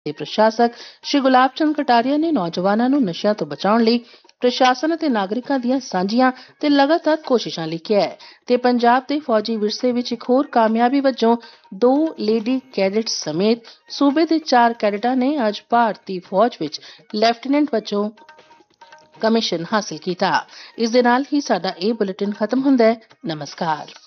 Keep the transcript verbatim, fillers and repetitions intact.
ਦੇ ਪ੍ਰਸ਼ਾਸਕ ਸ਼੍ਰੀ ਗੁਲਾਬ ਚੰਦ ਕਟਾਰੀਆ ਨੇ ਨੌਜਵਾਨਾਂ ਨੂੰ ਨਸ਼ਿਆਂ ਤੋਂ ਬਚਾਉਣ ਲਈ ਪ੍ਰਸ਼ਾਸਨ ਅਤੇ ਨਾਗਰਿਕਾਂ ਦੀਆਂ ਸਾਂਝੀਆਂ ਤੇ ਲਗਾਤਾਰ ਕੋਸ਼ਿਸ਼ਾਂ ਲਈ ਕਿਹਾ ਹੈ ਤੇ ਪੰਜਾਬ ਦੇ ਫੌਜੀ ਵਿਰਸੇ ਵਿੱਚ ਇੱਕ ਹੋਰ ਕਾਮਯਾਬੀ ਵਜੋਂ ਦੋ ਲੇਡੀ ਕੈਡਿਟਸ ਸਮੇਤ ਸੂਬੇ ਦੇ ਚਾਰ ਕੈਡਿਟਾਂ ਨੇ ਅੱਜ ਭਾਰਤੀ ਫੌਜ ਵਿੱਚ ਲੈਫਟੀਨੈਂਟ ਵਜੋਂ ਕਮਿਸ਼ਨ ਹਾਸਲ ਕੀਤਾ। ਇਸ ਦੇ ਨਾਲ ਹੀ ਸਾਡਾ ਇਹ ਬੁਲੇਟਿਨ ਖਤਮ ਹੁੰਦਾ ਹੈ। ਨਮਸਕਾਰ।